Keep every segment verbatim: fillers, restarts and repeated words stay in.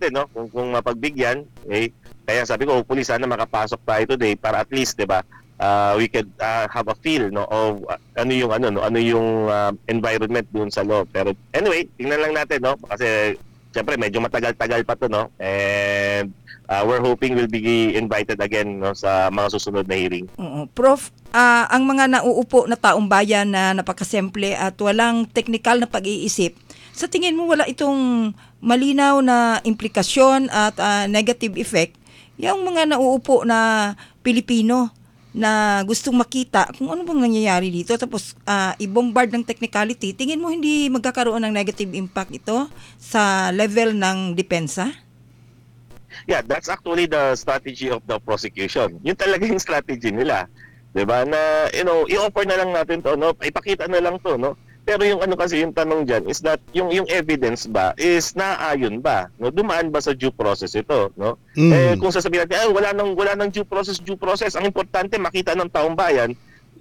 natin, no, kung kung mapagbigyan, eh kaya sabi ko hopefully sana makapasok tayo today para at least, 'di ba? Uh, we could uh, have a feel no of uh, ano yung ano no ano yung uh, environment doon sa loob. Pero anyway, tingnan lang natin, no, kasi syempre medyo matagal-tagal pa to, no, and uh, we're hoping we'll be invited again, no, sa mga susunod na hearing. Oo. Prof, uh, ang mga nauupo na taong bayan na napakasimple at walang technical na pag-iisip, sa tingin mo wala itong malinaw na implikasyon at uh, negative effect yung mga nauupo na Pilipino na gustong makita kung ano bang nangyayari dito, tapos uh, i-bombard ng technicality? Tingin mo hindi magkakaroon ng negative impact ito sa level ng depensa? Yeah, that's actually the strategy of the prosecution. Yun talaga yung strategy nila. 'Di ba? Na, you know, i-offer na lang natin to, no? Ipakita na lang to, no? Pero yung ano kasi yung tanong diyan is that yung yung evidence ba is naayon ba, no? Dumaan ba sa due process ito, no? Mm. Eh kung sasabihin natin, ay wala nang wala nang due process, due process, ang importante makita ng taong bayan,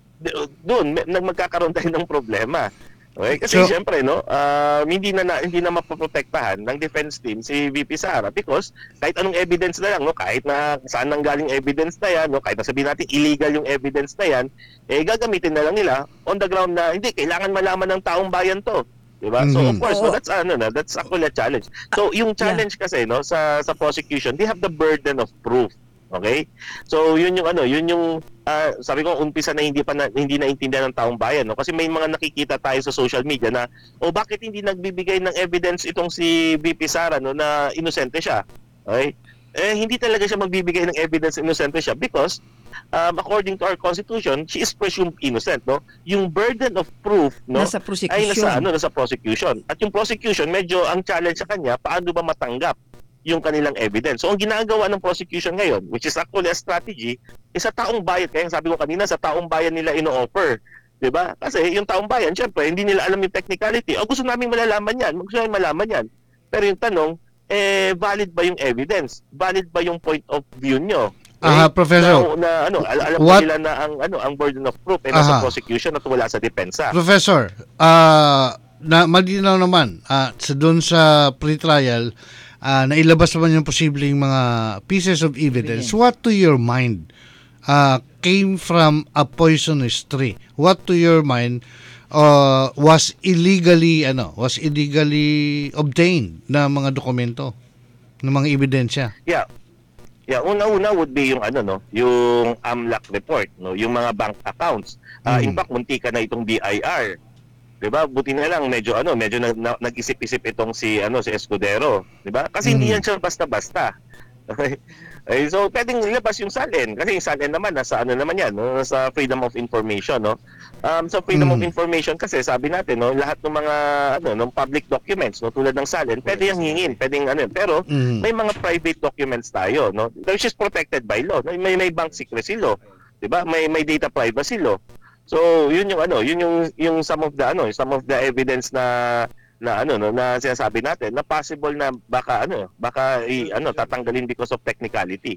doon magkakaroon tayo ng problema. Okay? Kasi so, syempre, no, uh, hindi na, na hindi na mapoprotektahan ng defense team si V P Sara because kahit anong evidence na lang, no, kahit na saan nanggaling evidence na yan, no, kahit na sabihin natin illegal yung evidence na yan, eh gagamitin na lang nila on the ground na hindi kailangan malaman ng taong bayan to. Diba? Mm-hmm. So of course, no, that's ano na, that's actually a challenge. So yung challenge yeah. kasi, no, sa sa prosecution, they have the burden of proof. Okay? So yun yung ano, yun yung uh, sabi ko umpisa na hindi pa na, hindi naintindihan ng taong bayan, no? Kasi may mga nakikita tayo sa social media na o oh, bakit hindi nagbibigay ng evidence itong si V P Sara, no, na inosente siya. Okay? Eh hindi talaga siya magbibigay ng evidence na inosente siya because um, according to our constitution, she is presumed innocent, no? Yung burden of proof, no, nasa prosecution. Ay nasa ano, nasa prosecution. At yung prosecution, medyo ang challenge sa kanya, paano ba matanggap yung kanilang evidence. So ang ginagawa ng prosecution ngayon, which is actually a strategy, is sa taong bayan. Kaya sabi ko kanina, sa taong bayan nila ino-offer. Diba? Kasi yung taong bayan, syempre, hindi nila alam yung technicality. O gusto namin malalaman yan, gusto namin malaman yan. Pero yung tanong, eh, valid ba yung evidence? Valid ba yung point of view nyo? Aha, okay? Professor. Na, na, ano, alam what? nila na ang, ano, ang burden of proof ay nasa prosecution at wala sa depensa. Professor, uh, na, malinaw naman, uh, sa doon sa pre-trial, Uh, nailabas naman yung posibleng mga pieces of evidence. What to your mind uh, came from a poisonous tree? What to your mind uh, was illegally ano was illegally obtained na mga dokumento, ng mga ebidensya? Yeah. Yeah, una-una would be yung ano, no, yung AMLAC report, no, yung mga bank accounts. Uh, mm. In fact, munti ka na itong B I R. 'Di ba? Buti na lang medyo ano, medyo na, na, nag-isip-isip itong si ano si Escudero, 'di ba? Kasi mm. hindi yan siya basta-basta. Okay? Eh, so pwedeng ilabas yung salin kasi yung salin naman nasa ano naman yan, no? Nasa freedom of information, no. Um so freedom mm. of information kasi sabi natin, no, lahat ng mga ano ng public documents, no, tulad ng salin, pwede yang hingin, pwedeng ano, pero mm. may mga private documents tayo, no, which is protected by law. May may bank secrecy law, 'di ba? May may data privacy law. So, yun yung ano, yun yung yung some of the ano, some of the evidence na na ano no, na sinasabi natin na possible na baka ano, baka i, ano tatanggalin because of technicality.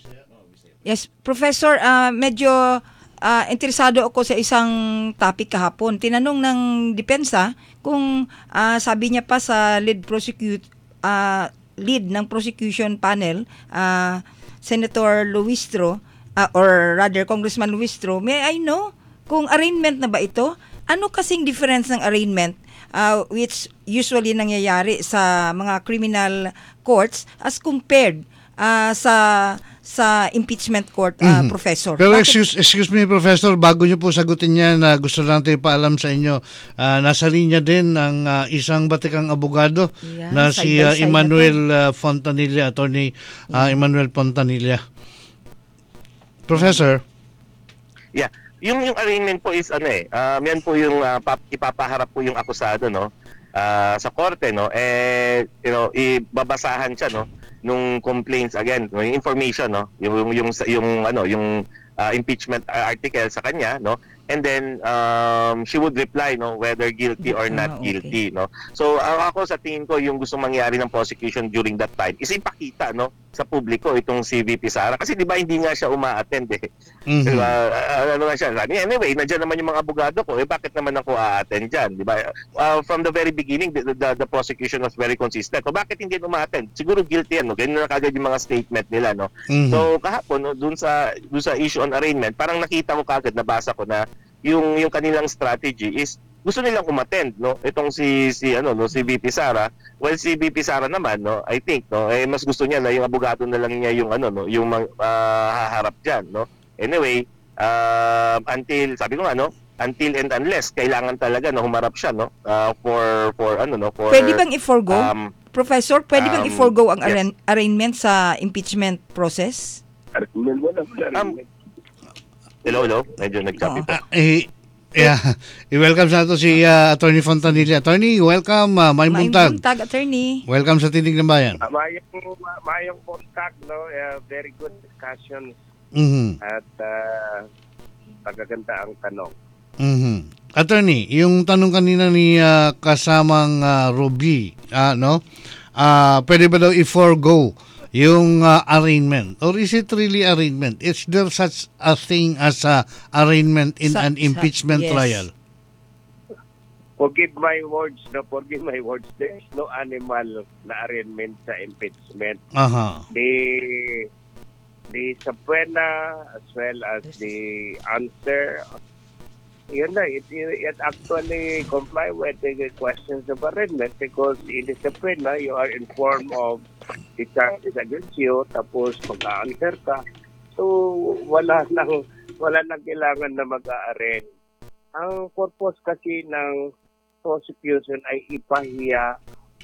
Yes, Professor, uh, medyo uh, interesado ako sa isang topic kahapon. Tinanong ng depensa kung uh, sabi niya pa sa lead prosecute uh, lead ng prosecution panel, uh, Senator Luistro, uh, or rather Congressman Luistro, may I know kung arraignment na ba ito? Ano kasing difference ng arraignment uh, which usually nangyayari sa mga criminal courts as compared uh, sa sa impeachment court, uh, mm-hmm. Professor? Pero excuse, excuse me, Professor, bago niyo po sagutin yan, uh, gusto natin paalam sa inyo, uh, nasa linya din ang uh, isang batikang abogado yeah, na si uh, Emmanuel uh, Fontanilla, Attorney uh, Emmanuel Fontanilla. Professor? Yeah. Yung yung arraignment po is ano eh, um, yan po yung uh, pap, ipapaharap po yung akusado, no, uh, sa korte, no, eh you know, ibabasahan siya, no, nung complaints again, no, yung information, no, yung yung yung, yung ano, yung uh, impeachment article sa kanya, no, and then um, she would reply, no, whether guilty or not guilty, no. So uh, ako sa tingin ko yung gusto mangyari ng prosecution during that time is ipakita, no, sa publiko itong si V P Sara kasi 'di ba hindi nga siya uma-attend eh. Mhm. Diba? Ah, ano nga siya, sabi niya, anyway, nandiyan naman yung mga abogado ko, eh bakit naman ako a-attend diyan, 'di ba? Uh, from the very beginning, the, the, the prosecution was very consistent. O bakit hindi uma-attend? Siguro guilty yan, no? Ganyan na kagad yung mga statement nila, no? Mhm. So kahapon, no, dun sa dun sa issue on arraignment, parang nakita ko kagad, nabasa ko na yung yung kanilang strategy is gusto nilang umattend, no, itong si si ano no si V P Sara. Well, si V P Sara naman, no, I think, no, eh mas gusto niya na yung abogado na lang niya yung ano no yung uh, haharap diyan, no. Anyway, uh, until sabi ko nga, no, until and unless kailangan talaga na humarap siya, no, uh, for for ano no for Pwede bang i-forgo? um, Professor, pwede bang um, i-forgo ang yes. arraign- arraignment sa impeachment process? um, hello, hello, medyo nagkapi po. Ah, eh, yeah, i-welcome sa ato si uh, Attorney Fontanilla. Attorney, welcome, uh, may May buntag. buntag, attorney. Welcome sa Tinig ng Bayan. Uh, mayong, ma- mayong contact, no? Uh, very good discussion Mhm. at uh, pagaganda ang tanong. Mhm. Attorney, yung tanong kanina ni uh, kasamang uh, Ruby, ah, no? Ah, pwede ba daw i-forgo yung uh, arraignment? Or is it really arraignment? Is there such a thing as a arraignment in Sa- an sa- impeachment yes. trial? Forgive my words, no? Forgive my words. There is no animal na arraignment sa impeachment. Aha. The the subpoena as well as the answer, yun na, it, it actually comply with the questions of arraignment because in the subpoena, you are informed of the charges against you, tapos mag-answer ka. So, wala nang, wala nang kailangan na mag-a-arraign. Ang purpose kasi ng prosecution ay ipahiya,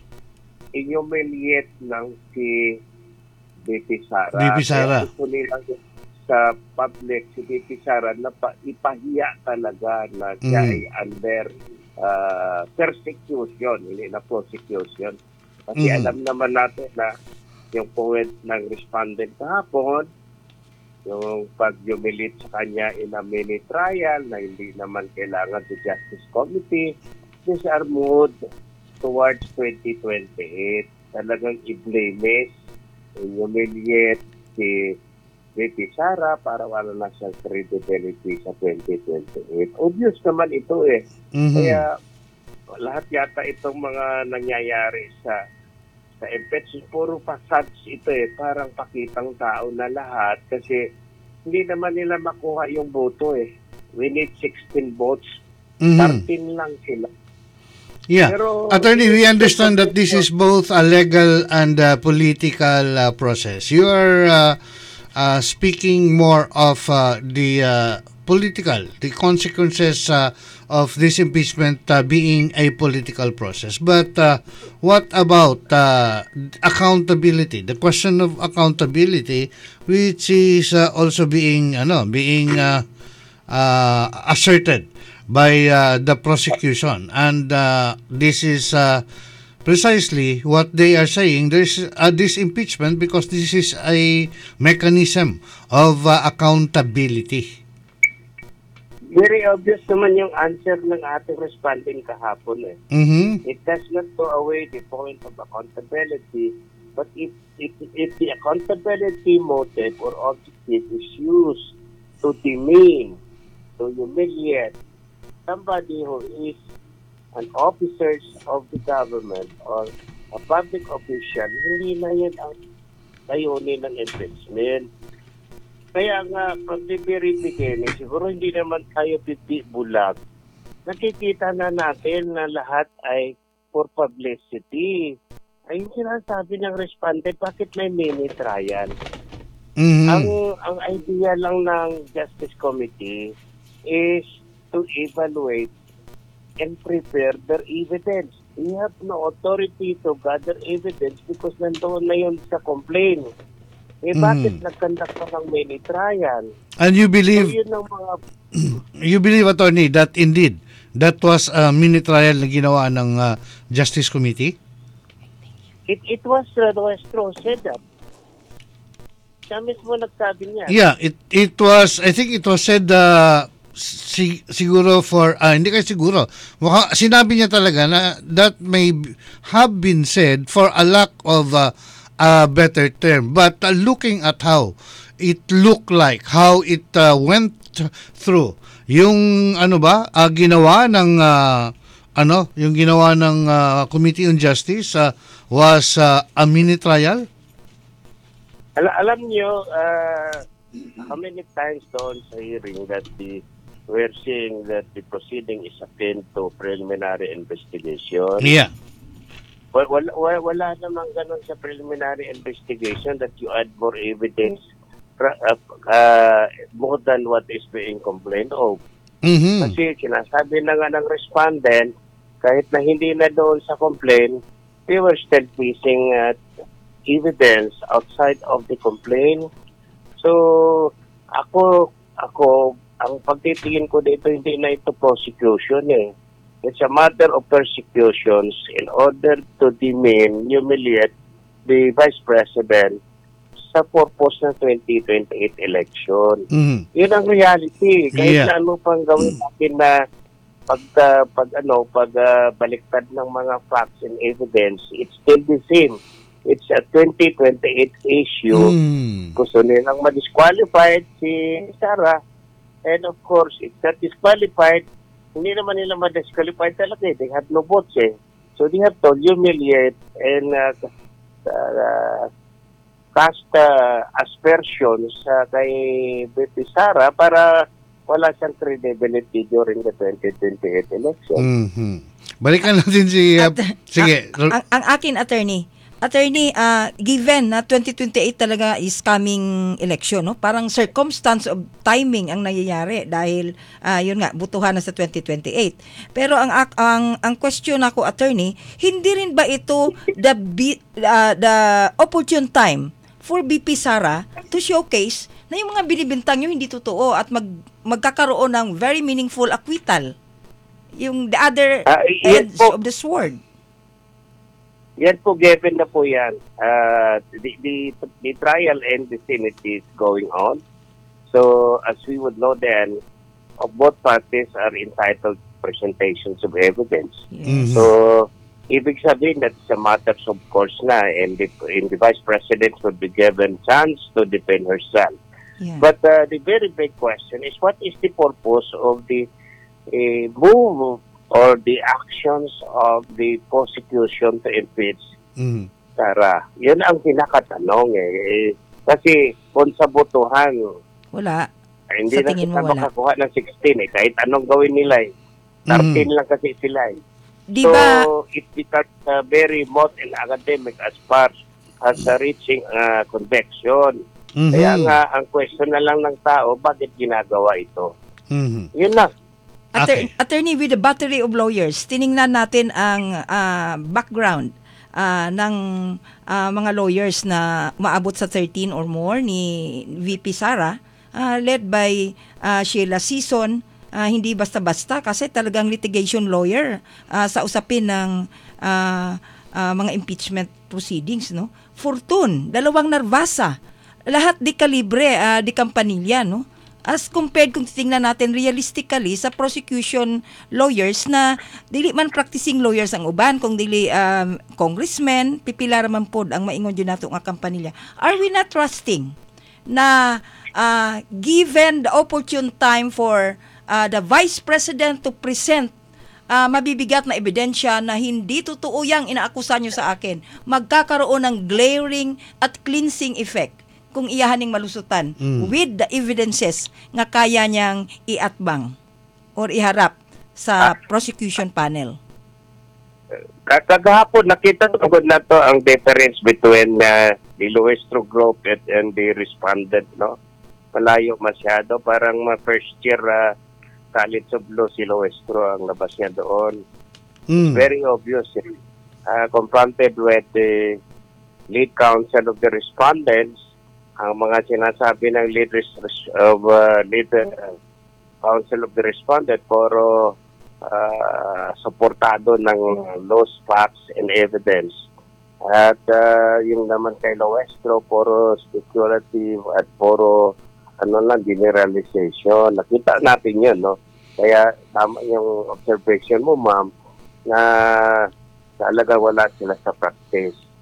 i-humiliate ng si V P Sara. V P Sara. Kaya gusto nilang sa public si V P Sara na pa, ipahiya talaga na siya Mm. ay under uh, persecution, hindi na prosecution. Kasi Mm. alam naman natin na yung point ng respondent kahapon, yung pag-humiliate sa kanya in a mini trial na hindi naman kailangan to Justice Committee, these are moved towards twenty twenty-eight. Talagang i-blame, i-humiliate si V P Sara para wala na siyang credibility sa twenty twenty-eight. Obvious naman ito eh. Mhm. Kaya lahat yata itong mga nangyayari sa sa impeachment, puro facades ito eh. Parang pakitang tao na lahat kasi hindi naman nila makuha yung boto eh. We need sixteen votes. Mhm. thirteen lang sila. Yeah. Pero- Attorney, we understand that this is both a legal and a political uh, process. You are uh, uh, speaking more of uh, the uh, political, the consequences uh, of this impeachment uh, being a political process. But uh, what about uh, accountability? The question of accountability, which is uh, also being, ano, being uh, uh, asserted by uh, the prosecution, and uh, this is uh, precisely what they are saying. There's uh, this impeachment because this is a mechanism of uh, accountability. Very obvious naman yung answer ng ating respondent kahapon eh. Mm-hmm. It does not go away the point of accountability, but if, if, if the accountability motive or objective is used to demean, to humiliate somebody who is an officer of the government or a public official, hindi na yan ang layunin ng impeachment. Kaya nga, pag the very beginning, siguro hindi naman tayo pipi bulag. Nakikita na natin na lahat ay for publicity. Ay yung sinasabi ng respondent, bakit may mini trial? Mm-hmm. Ang ang idea lang ng Justice Committee is to evaluate and prepare their evidence. We have no authority to gather evidence because nandoon na yun sa complaint. Eh, bakit Mhm. nagkandak pa ng mini trial? And you So, believe, yun ang mga... you believe, Attorney, that indeed that was a mini trial na ginawa ng uh, Justice Committee? It, it was uh, Nuestro said that. Siya mismo nagsabi niya. Yeah, it it was, I think it was said uh, si, siguro for ah, hindi kayo siguro. Mukha, sinabi niya talaga na that may b- have been said for a lack of uh, a better term. But uh, looking at how it looked like, how it uh, went through, yung ano ba, uh, ginawa ng uh, ano, yung ginawa ng uh, Committee on Justice uh, was uh, a mini trial? Al- alam niyo, uh, how many times doon sa hearing that the we're seeing that the proceeding is akin to preliminary investigation. Yeah. Well, wala, wala, wala namang ganun sa preliminary investigation that you add more evidence ra- uh, uh, more than what is being complained of. Mhm. Kasi sinasabi na nga ng respondent, kahit na hindi na doon sa complaint, they were still facing uh, evidence outside of the complaint. So, ako, ako, ang pagtitingin ko dito, hindi na ito prosecution eh. It's a matter of persecutions in order to demean, humiliate the Vice President sa purpose ng twenty twenty-eight election. Mhm. Yun ang reality. Kahit Yeah. na ano pang gawin natin na pag, uh, pag ano, pag uh, baliktad ng mga facts and evidence, it's still the same. It's a twenty twenty-eight issue. Mm. Gusto nilang ma-disqualified si Sara. And of course, if not disqualified, hindi naman nila ma-disqualified talaga. They have no votes eh. So they have to humiliate and uh, uh, cast uh, aspersions uh, kay B P Sara para wala siyang credibility during the twenty twenty-eight election. Mhm. Balikan natin si uh, At- sige. ang, ang, ang akin, attorney, attorney, ah, given na twenty twenty-eight talaga is coming election, no? Parang circumstance of timing ang nangyayari dahil ah, yun nga butuhan na sa twenty twenty-eight. Pero ang ak- ang ang question ako, attorney, hindi rin ba ito the bi- ah, the opportune time for B P Sara to showcase na yung mga binibintang nyo hindi totoo at mag magkakaroon ng very meaningful acquittal? Yung the other Ah, yan ends po. of the sword. Yan po, given na po yan. Uh, the, the, the trial and the Senate is going on. So, as we would know then, of both parties are entitled to presentations of evidence. Yes. Mhm. So, ibig sabihin that is a matter of course na and the, and the Vice President would be given chance to defend herself. Yeah. But uh, the very big question is, what is the purpose of the uh, move or the actions of the prosecution to impeach Mhm. Sara? Yun ang pinakatanong eh. eh kasi kung sa botohan, Wala. eh, hindi Sa na tingin kita mo wala? makakuha ng sixteen eh. Kahit anong gawin nila eh. thirteen lang kasi sila eh. Di so, ba, it becomes uh, very remote and academic as far as uh, reaching uh, conviction. Mhm. Kaya nga, ang question na lang ng tao, bakit ginagawa ito? Mhm. Yun na. atter- Okay. attorney with a battery of lawyers, tiningnan natin ang ah, background ah, ng ah, mga lawyers na umaabot sa thirteen or more ni V P Sara, ah, led by ah, Sheila Sison. Ah, hindi basta-basta kasi talagang litigation lawyer ah, sa usapin ng ah, ah, mga impeachment proceedings, no? Fortune, dalawang Narvasa, lahat di kalibre, ah, di kampanilya, no? As compared kung titingnan natin realistically sa prosecution lawyers na dili man practicing lawyers ang uban, kung dili um, congressmen, pipila raman pod ang maingon dyan nato nga kampanilya. Are we not trusting na ah, given the opportune time for ah, the Vice President to present ah, mabibigat na ebidensya na hindi totoo yang inaakusa nyo sa akin, magkakaroon ng glaring at cleansing effect kung iyahaning malusutan Mm. with the evidences nga kaya niyang iatbang or iharap sa prosecution panel. Kagahapon, nakita ko na to ang difference between uh, the Luestro Group and, and the respondent, no? Malayo masyado. Parang ma first year uh, College of Law si Luestro ang labas niya doon. Mm. Very obvious. Eh. Uh, confronted with the lead counsel of the respondents, ang mga sinasabi ng lead res- of uh, lead uh, counsel of the respondent puro uh, suportado ng loose facts and evidence. At uh, yung naman kay Luestro, puro speculative at puro ano lang, generalization. Nakita natin yun, no? Kaya tama yung observation mo, ma'am, na talaga wala sila sa practice.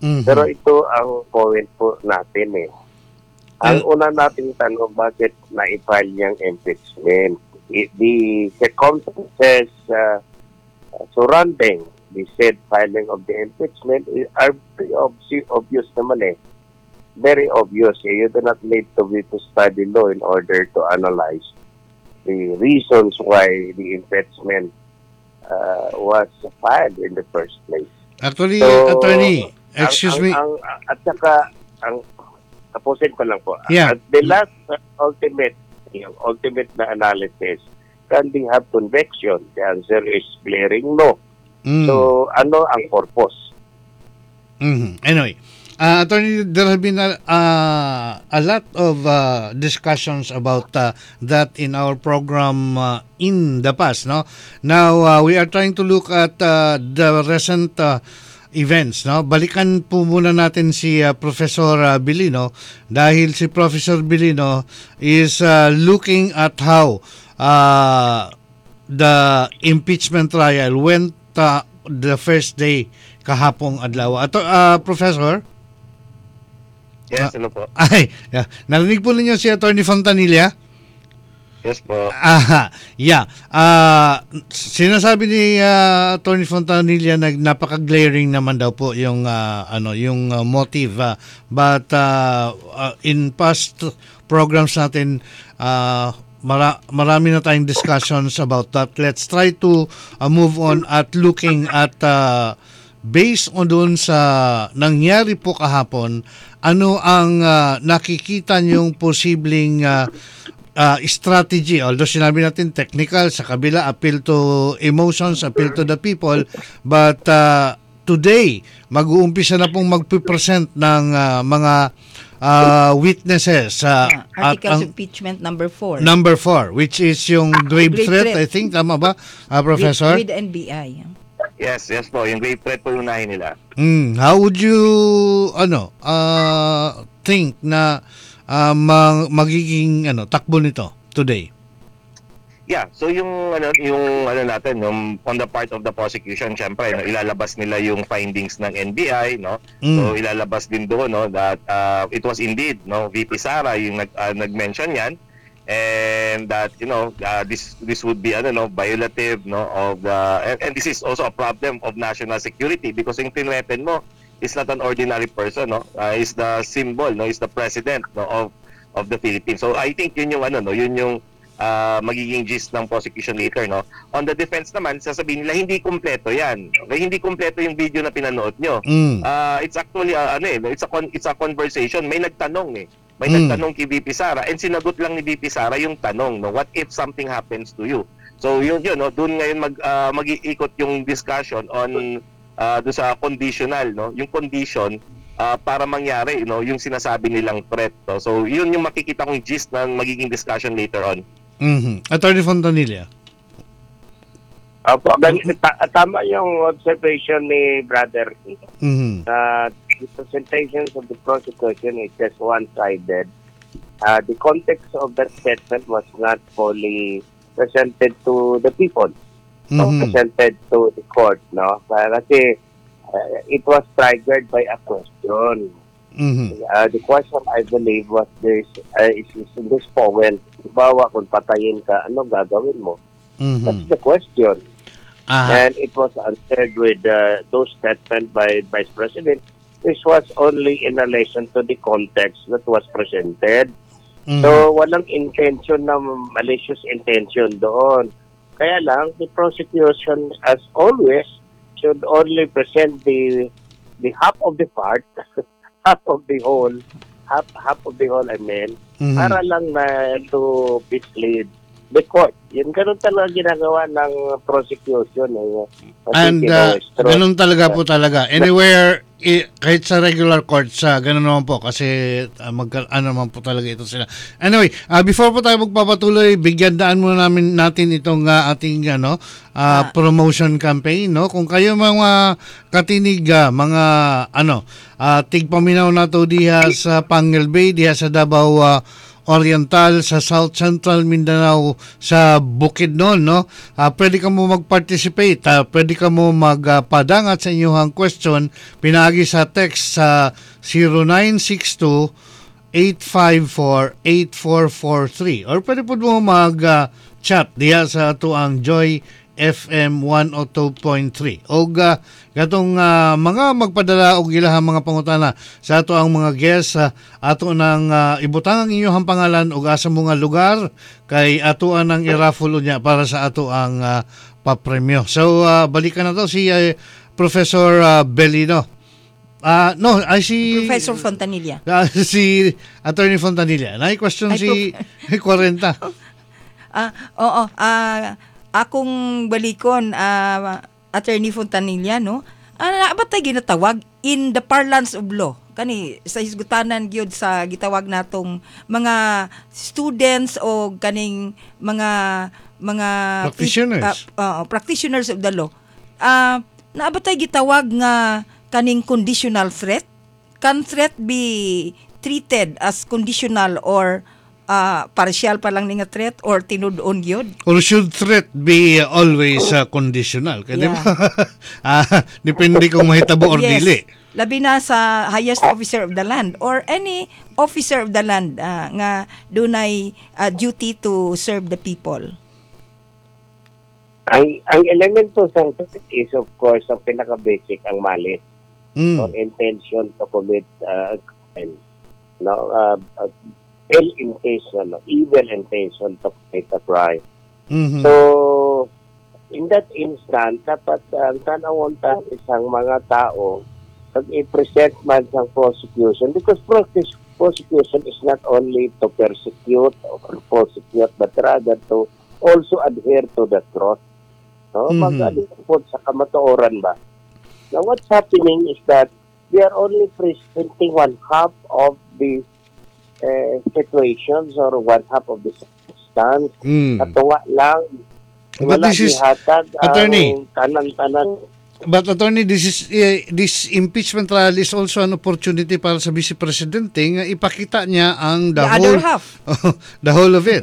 Mhm. Pero ito ang point po natin eh. Ang And- una nating tanong, bakit na-file niyang impeachment? I- The circumstances uh, surrounding the said filing of the impeachment is- are very obvi- obvious naman eh. Very obvious. Eh. You do not need to be to study law in order to analyze the reasons why the impeachment uh, was filed in the first place. Actually, So, attorney, ang- excuse ang, me. Ang, at saka, ang, tapusin ko lang po. Yeah. At the last uh, ultimate, yung ultimate na analysis, can they have conviction? The answer is glaring no. Mm. So, ano ang purpose? Mhm. Anyway, uh, attorney, there have been a, uh, a lot of uh, discussions about uh, that in our program uh, in the past. No, now uh, we are trying to look at uh, the recent uh, events. No, balikan po muna natin si uh, Professor uh, Bilino dahil si Professor Bilino is uh, looking at how uh, the impeachment trial went uh, the first day kahapong adlaw. Ato, uh, Professor? Yes, ano po? Ay, yeah. Narinig po ninyo si Attorney Fontanilla? Yes po. Aha, yeah. Ah, sinasabi ni uh, Attorney Fontanilla na napaka-glaring naman daw po yung ah, ano, yung ah, motive. ah. But ah, ah, in past programs natin, ah, mara- marami na tayong discussions about that. Let's try to ah, move on at looking at ah, based on doon sa nangyari po kahapon, ano ang ah, nakikita niyong posibleng ah, uh, strategy, although sinabi natin technical, sa kabila appeal to emotions, appeal to the people, but uh, today mag-uumpisa na pong magpipresent ng uh, mga uh, witnesses uh, Ah, at Articles ang of Impeachment number four. number four, which is yung grave, Grave threat, threat. I think, tama ba, uh, Professor? With, with N B I. Yes, yes po. Yung grave threat po yung unahin nila. Mm, how would you ano uh, think na uh, mag- magiging ano takbo nito today? Yeah, so yung ano yung ano natin yung on the part of the prosecution, syempre no, ilalabas nila yung findings ng N B I, no. Mm. So ilalabas din doon no that uh, it was indeed no V P Sara yung nag uh, nag-mention yan, and that you know uh, this this would be ano no violative no of the and, and this is also a problem of national security because yung tinwepen mo is not an ordinary person, no. Uh, is the symbol, no, is the president no of of the Philippines. So I think yun yung ano no, yun yung uh, magiging gist ng prosecution later, no. On the defense naman, sasabihin nila hindi kumpleto 'yan. Okay, hindi kumpleto yung video na pinanood nyo. Mm. Uh, it's actually uh, ano eh, it's a con- it's a conversation. May nagtanong eh. May Mm. nagtanong kay V P Sara and sinagot lang ni V P Sara yung tanong, no. What if something happens to you? So yun yun, no. Doon ngayon mag uh, mag-iikot yung discussion on uh, do sa conditional, no. Yung condition uh, para mangyari, you know, yung sinasabi nilang threat. No? So, yun yung makikita kong gist ng magiging discussion later on. Mhm. Attorney Fontanilla. Opo, gan- ta- tama yung observation ni Brother Mhm. uh, the presentations of the prosecution is just one-sided. Uh, the context of that statement was not fully presented to the people. So, Mhm. presented to the court, no? Kasi uh, it was triggered by a question. Mhm. Uh, the question, I believe, was this, uh, is, is this Powell. Bawa, kung patayin ka, ano gagawin mo? That's Mhm. the question. Aha. And it was answered with uh, those statements by Vice President. This was only in relation to the context that was presented. Mhm. So, walang intention na malicious intention doon. Kaya lang, the prosecution, as always, should only present the the half of the part, half of the whole, half half of the whole, I mean, Mhm. para lang na to mislead the court. Yun, ganun talaga ginagawa ng prosecution. Eh. Kasi And uh, kino-extort. ganun talaga po talaga. Anywhere, i- kahit sa regular courts, uh, ganun naman po. Kasi uh, mag, ano naman po talaga ito sila. Anyway, uh, before po tayo magpapatuloy, bigyan daan muna namin natin itong uh, ating ano, uh, Ah. promotion campaign. No? Kung kayo mga katinig, uh, mga ano, uh, tigpaminaw na to diha sa Pangal Bay, diha sa Davao uh, Oriental, sa South Central Mindanao, sa Bukidnon, no? Ah, pwede ka mo mag-participate, ah, pwede ka mo magpadangat sa inyong question, pinagi sa text sa zero nine six two eight five four eight four four three or pwede po mo mag-chat diya sa ato ang Joy F M one oh two point three. O uh, gatong uh, mga magpadala og ilahang mga pangutana sa ato ang mga guests, uh, ato nang uh, ibutang ang inyong pangalan ug asa mo nga lugar kay ato ang iraffle niya para sa ato ang uh, papremyo. So uh, balikan na to si uh, Professor uh, Belino. Ah, uh, no, ay si Professor Fontanilla. Uh, si Attorney Fontanilla. Nay question Ay, si forty. Ah, oo, ah akong balikon, uh, Attorney Fontanilla, no? Ah, ba't tayo ginatawag? In the parlance of law. Kani, sa hisgutanan gyud sa gitawag natong mga students o kaning mga mga practitioners. Uh, uh, practitioners of the law. Ah, uh, naabot tayo gitawag nga kaning conditional threat. Can threat be treated as conditional or uh, partial pa lang nga threat or tinud-on gyud? Or should threat be always uh, conditional? Kaya Yeah. di ba? ah, depende kung mahitabo or Yes. dili. Labi na sa highest officer of the land or any officer of the land uh, nga dunay uh, duty to serve the people. Ang, ang elemento sa threat is of course ang pinaka-basic, ang malice Mm. or intention to commit uh, crime. No, uh, uh, ill intention, no, evil intention to commit a crime. Mhm. So, in that instance, dapat ang uh, tanawon ta isang mga tao pag i-present man sa prosecution because prosec- prosecution is not only to persecute or prosecute but rather to also adhere to the truth. No? Mhm. Mag-adhere po sa kamatuoran ba? Now, what's happening is that we are only presenting one half of the uh, situations or one half of the circumstance. Mm. Katunga lang, But wala this is- ihatag Attorney. ang tanan-tanan. But attorney, this is uh, this impeachment trial is also an opportunity para sa Vice Presidente nga ipakita niya ang the, The whole other half. the whole of it.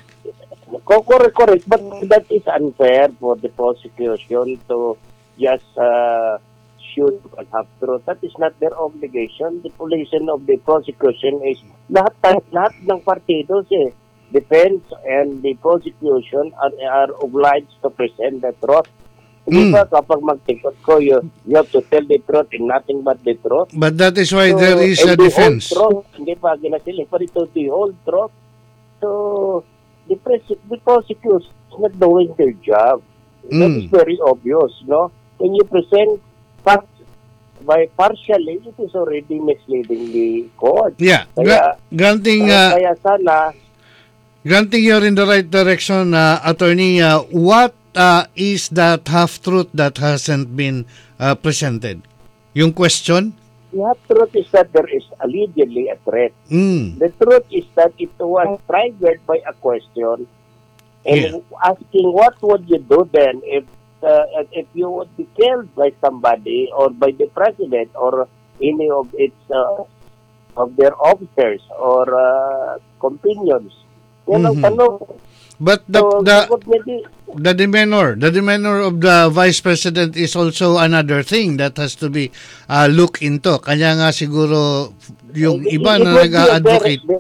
Co- Correct, correct. But that is unfair for the prosecution to just uh, shoot one half truth. That is not their obligation. The obligation of the prosecution is lahat, lahat ng partidos eh. Defense and the prosecution are, are obliged to present the truth. Hindi Mm. ba kapag magtikot ko, you, you have to tell the truth and nothing but the truth? But that is why So, there is and a the defense. whole truth, hindi pa ginasiling pa ito the whole truth. So, the, pres- the prosecution is not doing their job. That Mm. is very obvious, no? When you present facts by partially, it is already misleading the court. Yeah. Gra- Kaya- granting Kaya, uh, kaya sana, granting you're in the right direction, uh, attorney, uh, what uh, is that half-truth that hasn't been uh, presented? Yung question? the truth is that there is allegedly a threat. Mm. The truth is that it was triggered by a question and Yeah. asking what would you do then if uh, if you would be killed by somebody or by the president or any of its uh, of their officers or uh, companions. Yan ang Mhm. tanong. But the, So, the, sagot niya di- the demeanor, the demeanor of the Vice President is also another thing that has to be uh, looked into. Kanya nga siguro yung It- iba it na would be a nag-advocate. very-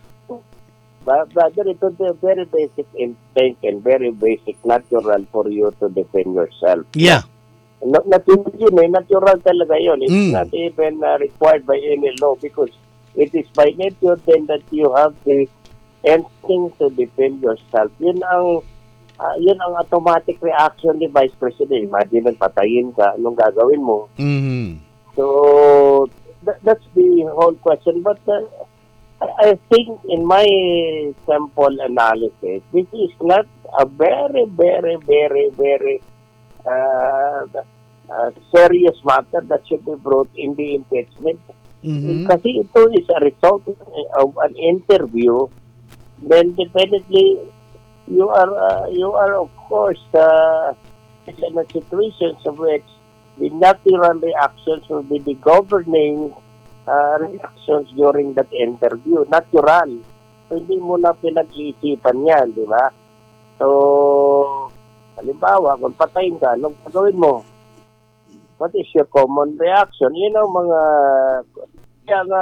But brother, it would be a very basic instinct and very basic natural for you to defend yourself. Yeah. No, natural yun eh. Natural talaga yun. It's Mm. not even uh, required by any law because it is by nature then that you have the instinct to defend yourself. Yun ang uh, yun ang automatic reaction ni Vice President. Imagine, patayin ka, anong gagawin mo? Mhm. So, that, that's the whole question. But uh, I I think in my sample analysis, this is not a very, very, very, very uh, uh, serious matter that should be brought in the impeachment. Mhm. Kasi ito is a result of an interview, then definitely you are, uh, you are of course, uh, in a situation of which the natural reactions will be the governing uh, reactions during that interview. Natural. hindi mo na pinag-iisipan yan, di ba? So, halimbawa, kung patayin ka, anong gagawin mo? What is your common reaction? You know, mga, kaya nga,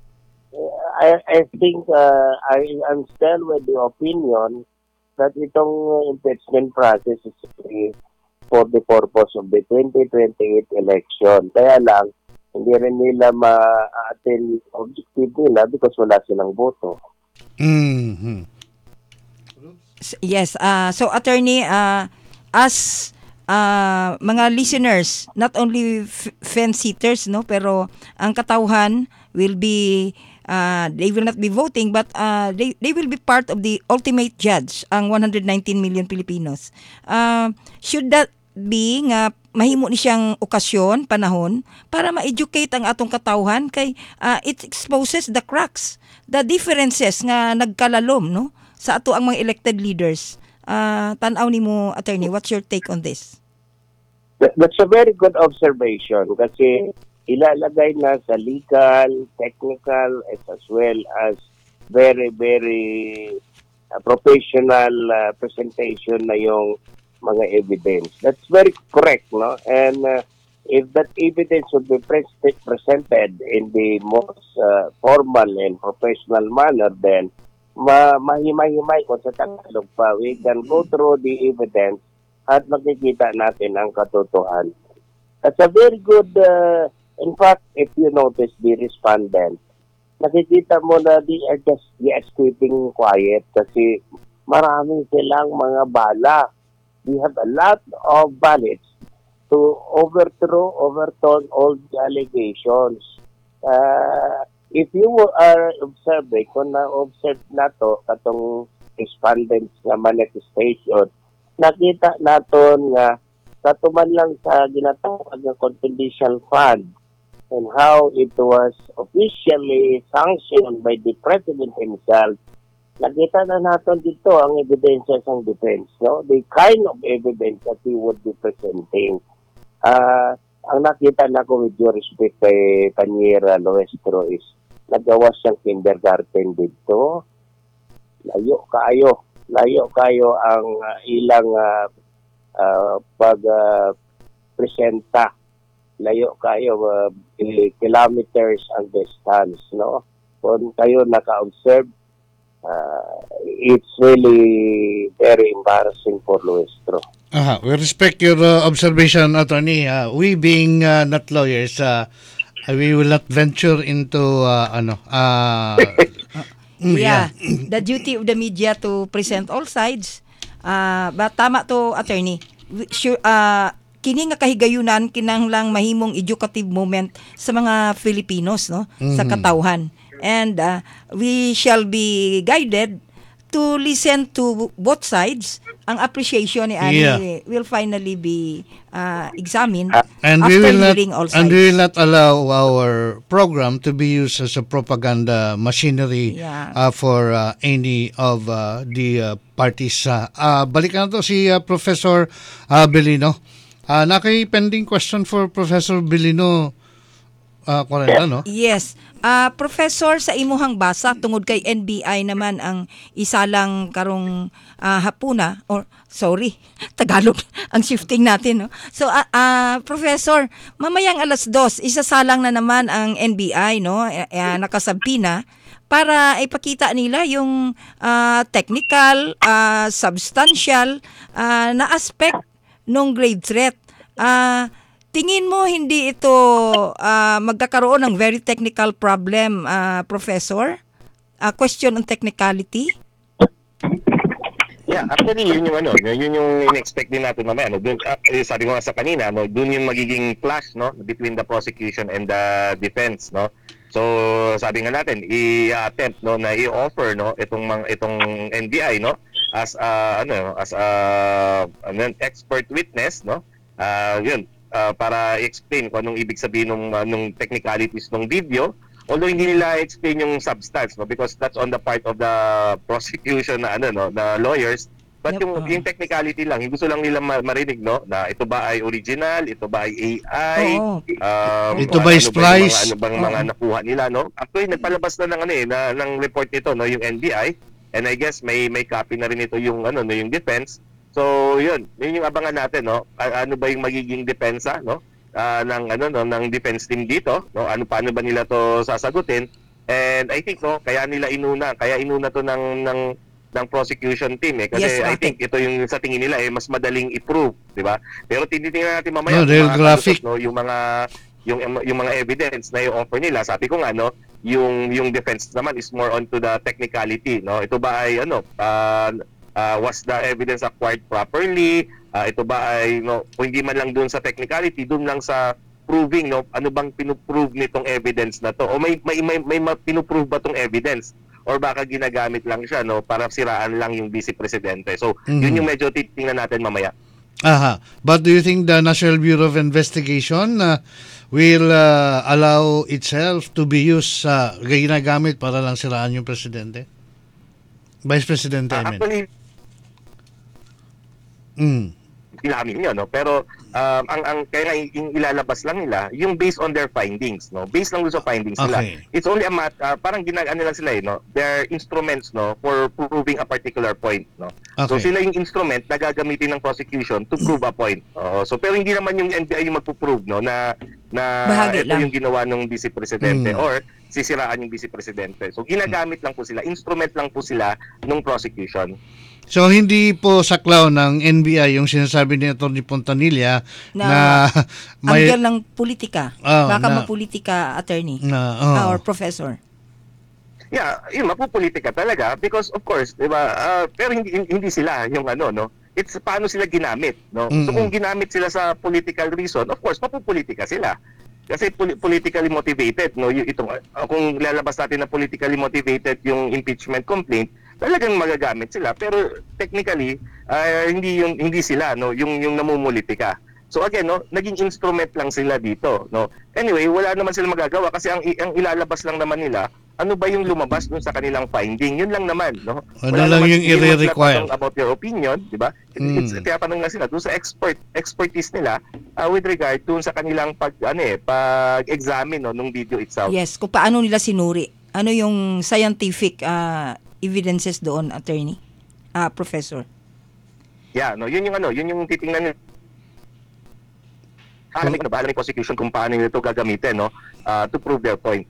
I, I think uh, I am still with the opinion that itong impeachment process is for the purpose of the twenty twenty-eight election. Kaya lang, hindi rin nila ma-attend objective nila because wala silang boto. Mhm. S- Yes, uh, so attorney, uh, as uh, mga listeners, not only f- fence sitters, no, pero ang katauhan will be, uh, they will not be voting, but uh, they they will be part of the ultimate judge, ang one hundred nineteen million Filipinos. Uh, should that be nga mahimo ni siyang okasyon, panahon, para ma-educate ang atong katauhan kay uh, it exposes the cracks, the differences nga nagkalalom, no, sa ato ang mga elected leaders. Uh, tanaw ni mo, attorney, what's your take on this? That- That's a very good observation kasi ilalagay na sa legal, technical, as, as well as very, very uh, professional uh, presentation na yung mga evidence. That's very correct, no? And uh, if that evidence would be pres- presented in the most uh, formal and professional manner, then ma mahimay-himay ko sa Tagalog pa, we can go through the evidence at makikita natin ang katotohanan. That's a very good, uh, in fact, if you notice the respondent, nakikita mo na they are just, they are keeping quiet kasi marami silang mga bala. We have a lot of ballots to overthrow, overturn all the allegations. Uh, if you are observing, kung na-observe na to, katong respondents na manifestation, nakita naton nga katuman lang sa ginatawag ng confidential fund and how it was officially sanctioned by the President himself. Nakita na natin dito ang ebidensya ng defense, no? The kind of evidence that he would be presenting. Uh, ang nakita na ko with due respect kay Tanyera Loestro is nagawa siyang kindergarten dito. Layo kayo. Layo kayo ang uh, ilang uh, uh, pag uh, presenta. Layo kayo uh, kilometers ang distance, no? Kung kayo naka-observe, Uh, it's really very embarrassing for Luestro. Aha, we respect your uh, observation, attorney. Uh, we being uh, not lawyers, uh, we will not venture into uh, ano, uh, mm, Yeah, the duty of the media to present all sides. Uh, but tama to, attorney. We- Sure, uh, kini nga kahigayunan kinahanglang mahimong educative moment sa mga Filipinos, no, sa katawhan. And uh, we shall be guided to listen to both sides. Ang appreciation ni Ani Yeah. will finally be uh, examined And after we will not hearing all and sides. we will not allow our program to be used as a propaganda machinery Yeah. uh, for uh, any of uh, the uh, parties. Uh, uh, balikan na to si uh, Professor uh, Belino. Uh, nakay pending question for Professor Belino. Uh, Quarenta, no? Yes. Ah, Professor, sa imuhang basa tungod kay N B I naman ang isalang karong ah, hapuna or sorry, Tagalog ang shifting natin, no. So ah, ah, Professor, mamayang alas dos isasalang na naman ang N B I, no, eh, eh, nakasabpi na para ipakita nila yung ah, technical, ah, substantial ah, na aspect ng grave threat. Ah, tingin mo hindi ito ah, magkakaroon ng very technical problem, ah, Professor? A question on technicality? Yeah, actually yun yung ano, yun yung in-expect din natin mamaya. No? Dun, ah, eh, sabi ko nga sa kanina, no, dun yung magiging clash, no, between the prosecution and the defense, no. So sabi nga natin, i-attempt, no, na i-offer, no, itong mga itong N B I, no, as a ano, as a ano, expert witness, no. Ah, yun, ah, para i-explain kung anong ibig sabihin ng nung technicalities ng video. Although hindi nila explain yung substance, no, because that's on the part of the prosecution na ano, no, the lawyers But Yep, yung, oo. yung technicality lang, yung gusto lang nila ma- marinig, no? Na ito ba ay original, ito ba ay A I, Oo. um, Ito ano- ba ano ba ay yung splice? mga, ano bang mga Oo. nakuha nila, no? Actually, nagpalabas na ng, ano eh, na, ng report nito, no? Yung N B I, and I guess may may copy na rin ito yung, ano, no, yung defense. So, yun, yun yung abangan natin, no? A- ano ba yung magiging depensa, no? Ah, ng, ano, no, ng defense team dito, no? Ano, paano ba nila to sasagutin? And I think, no, kaya nila inuna, kaya inuna to ng, ng ng prosecution team eh kasi Yes, I bakit? think ito yung sa tingin nila eh mas madaling i-prove, di ba? Pero tinitingnan natin mamaya No, kung real makakalusot, graphic. no, yung mga yung yung mga evidence na i-offer nila. Sabi ko nga, no, yung yung defense naman is more onto the technicality, no. Ito ba ay ano uh, uh, was the evidence acquired properly? Uh, ito ba ay no kung hindi man lang doon sa technicality, doon lang sa proving, no, ano bang pinuprove nitong evidence na to o may may may, may, may pinuprove ba tong evidence or baka ginagamit lang siya, no, para siraan lang yung vice presidente. So Mhm. yun yung medyo titingnan natin mamaya. Aha. But do you think the National Bureau of Investigation uh, will uh, allow itself to be used sa ginagamit para lang siraan yung presidente? Vice Presidente, I Uh, mean. actually Mm. ilamin yun, no? Pero um, ang ang kaya nga yung ilalabas lang nila yung based on their findings, no? Based lang dun sa findings nila. Okay. It's only a mat uh, parang ginagano lang sila, eh, no? They're instruments, no, for proving a particular point, no? So Okay. sila yung instrument na gagamitin ng prosecution to prove a point. Oo. So pero hindi naman yung N B I yung magpo-prove, no, na na Bahagi ito lang. yung ginawa ng vice presidente Mm. or sisiraan yung vice presidente. So ginagamit lang po sila, instrument lang po sila ng prosecution. So hindi po saklaw ng N B I yung sinasabi ni Atty. Pontanilla na, Na may Anggel ng politika. Oh, Baka na- mapolitika, attorney. na Ah, oh. or professor. Yeah, yun, mapupolitika talaga because of course, 'di ba? ah, pero hindi hindi sila yung ano, no. It's paano sila ginamit, no? So Mm-mm. kung ginamit sila sa political reason, of course, mapupolitika sila. Kasi poli- politically motivated, no? Yung itong ah, kung lalabas natin na politically motivated yung impeachment complaint, talagang magagamit sila. Pero technically, ah, hindi yung hindi sila, no, yung yung namumulitika. So again, no, naging instrument lang sila dito, no. Anyway, wala naman sila magagawa kasi ang, i- ang ilalabas lang naman nila ano ba yung lumabas dun sa kanilang finding. Yun lang naman, no. Ano Wala lang naman- yung hindi naman sila i-require. tanong about your opinion, di ba? It- Mm. It's tinatanong lang sila dun sa expert expertise nila ah, with regard dun sa kanilang pag ano eh, pag-examine, no, nung video itself. Yes, kung paano nila sinuri. Ano yung scientific ah, evidences doon, attorney? Ah, professor. Yeah, no, yun yung ano, yun yung titingnan nila. Alam ano ba, alam yung prosecution kung paano nila ito gagamitin, no, ah, to prove their point.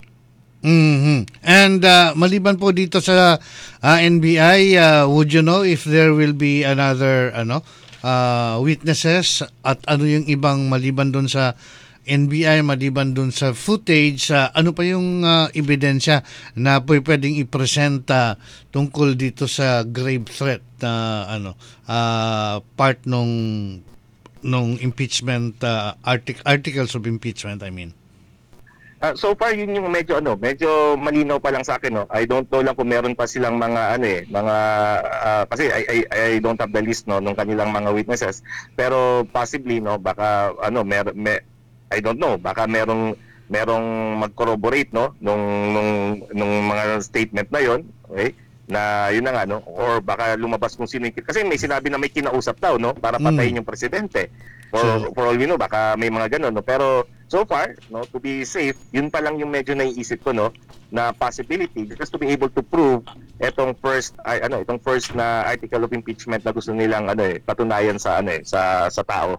Mhm. And uh, maliban po dito sa uh, N B I, uh, would you know if there will be another ano uh, witnesses at ano yung ibang maliban doon sa N B I, maliban doon sa footage, uh, ano pa yung uh, ebidensya na po pwedeng i-present uh, tungkol dito sa grave threat na ano uh, part nung nung impeachment uh, artic- articles of impeachment, I mean. Ah, so far yun yung medyo ano, medyo malinaw pa lang sa akin, no. I don't know lang kung meron pa silang mga ano eh, mga ah, kasi I, I I don't have the list, no, nung kanilang mga witnesses. Pero possibly, no, baka ano, mer, me, I don't know, baka merong merong mag-corroborate, no, nung nung nung mga statement na yon, okay? Na yun na nga, no, or baka lumabas kung sino yung, kasi may sinabi na may kinausap daw, no, para patayin yung presidente. For, So- for all we know, baka may mga ganun, no, pero so far, no, to be safe, yun pa lang yung medyo naiisip ko, no, na possibility just to be able to prove etong first ay, ano, itong first na article of impeachment na gusto nilang ano eh, patunayan sa ano eh, sa sa tao.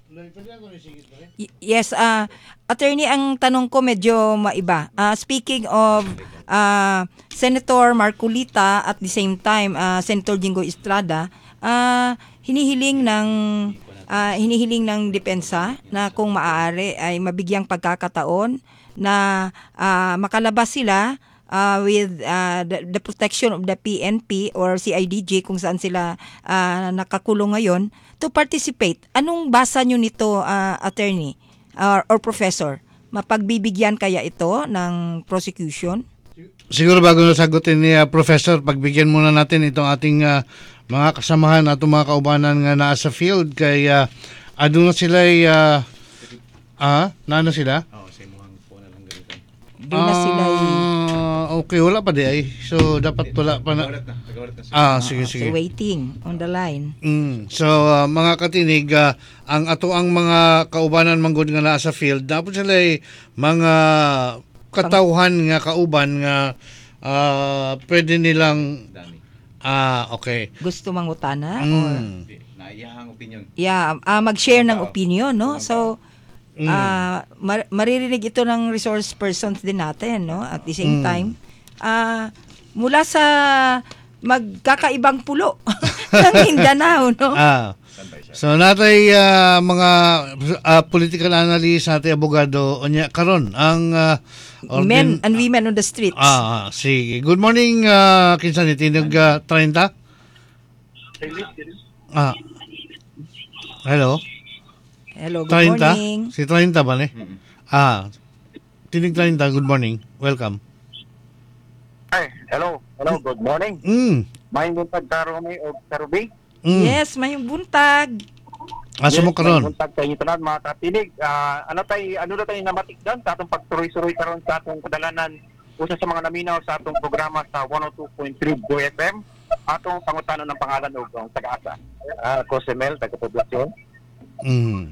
Y- Yes, ah attorney, ang tanong ko medyo maiba. Ah, speaking of ah, Senator Marcolita at the same time ah, Senator Jingo Estrada, ah, hinihiling ng ah, hinihiling ng depensa na kung maaari ay mabigyang pagkakataon na ah, makalabas sila uh, with uh, the, the protection of the P N P or C I D G kung saan sila uh, nakakulong ngayon to participate. Anong basa nyo nito, uh, attorney or, or professor? Mapagbibigyan kaya ito ng prosecution? Siguro bago na sagutin ni uh, Professor, pagbigyan muna natin itong ating uh, mga kasamahan at mga kaubanan nga nasa field kay uh, ano na sila ay uh, ah, na ano sila? Doon na sila Ah, okay, wala pa di ay. So, dapat wala pa na. Ah, sige, So, sige. waiting on the line. Mm. So, ah, mga katinig, ah, ang ato ang mga kaubanan manggod nga naa sa field, dapat sila ay mga katawhan nga kauban nga ah, pwede nilang ah, okay. Gusto mangutana or Mm. Naiyahang opinion. yeah, ah, mag-share ng opinion, no? So, Mm. ah, mar- maririnig ito ng resource persons din natin, no? At the same Mm. time, ah, mula sa magkakaibang pulo ng Mindanao, no? Ah. So natay ah, mga ah, political analyst, natay abogado unya karon ang ah, Men ordin- and women on the streets. Ah, ah, sige. Good morning, uh, kinsan ni Tinog uh, thirty? Ah. Hello. Hello, good thirty? morning. Si thirty ba ni? Ah. Tinig thirty, good morning. Welcome. Hi, hello. Hello, good morning. Mm. May buntag Karome o Karubi. Mm. Yes, may buntag. Asa mo May karon? buntag sa inyo tanan mga katinig. Ah, ano tay ano na tayo namatikdan sa atong pagtuloy-suroy karon sa atong kadalanan usa sa mga naminaw sa atong programa sa one oh two point three Go F M. Atong pangutanon ng pangalan og ang taga-asa. Ah, ako si Mel, taga-poblasyon. Mm.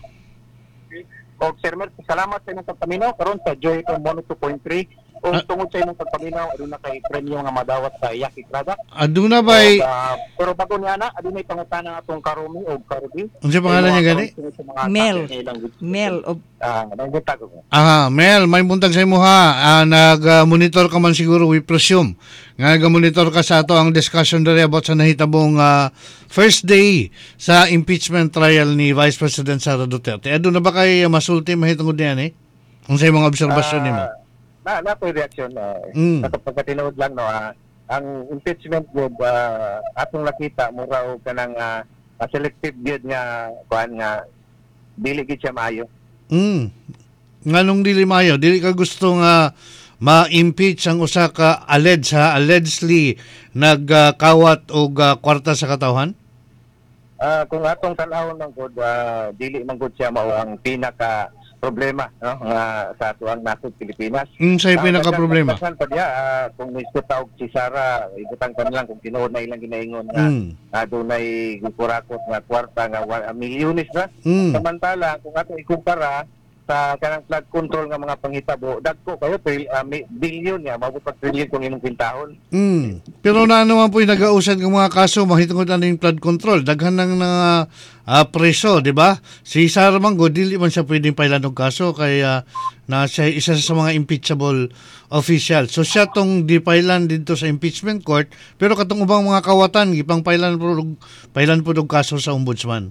O Sir Mel, salamat sa inyong pagpaminaw karon sa Joy F M one oh two point three. O Ah. tungod sa inyong pagpaminaw, aduna kay premyo nga madawat sa Yaki Product. Aduna bay Og, ah, pero bago niya na, aduna may pangutana atong Karumi o Karubi. unsa pangalan niya gani? Mel. Mel of Ah, nanggutag ko. Ah, Mel, may buntag sa imo ha. Ah, nag-monitor ka man siguro, we presume. Nga nag-monitor ka sa ato ang discussion dere about sa nahitabong ah, first day sa impeachment trial ni Vice President Sara Duterte. Aduna ba kay masulti mahitungod niyan eh? Unsay mga obserbasyon nimo? Na na po reaction uh, Mm. sa pagkatinood lang no ah, ang impeachment gud ah, atong nakita mura og kanang ah, ah, selective gyud nga kuan nga dili gid siya maayo. Mm. Nganong dili mayo, dili ka gusto nga ma-impeach ang usa ka alleged ha, allegedly nagkawat og ah, kwarta sa katawhan? Ah, kung atong tan-awon ng gud ah, dili man gud siya mao ang pinaka problema no nga sa atuang nasod Pilipinas. Unsay pinaka problema? Daghan pa diya ah, kung niskuta og si Sara ibutang kan lang kung tinuod na ilang ginaingon nga Mm. adunay gikurakot nga kwarta nga wa- milyones na. Mm. Samantala kung ato ikumpara sa kanang flood control nga mga panghitabo dagko kayo tril, uh, billion nga mabot pa trillion kung imong kwintahon. Mm. Pero na naman po yung nag-ausan ng mga kaso mahitungod na yung flood control. Daghan ng mga ah, preso, di ba? Si Sara Mango, dili man siya pwedeng pailan ng kaso kaya na siya isa sa mga impeachable official. So siya tong di pailan dito sa impeachment court pero katong ubang mga kawatan gipang pailan po pailan po og kaso sa ombudsman.